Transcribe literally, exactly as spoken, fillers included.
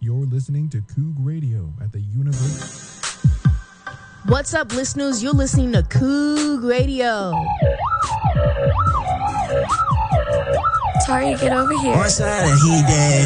You're listening to Coog Radio at the University. What's up, listeners? You're listening to Coog Radio. Tari, get over here. Northside and he dead.